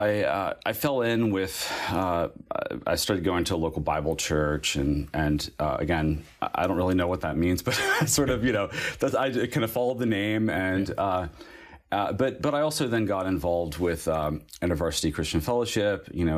I fell in with I started going to a local Bible church, and again, I don't really know what that means, but sort of, I kind of followed the name, and but I also then got involved with InterVarsity Christian Fellowship,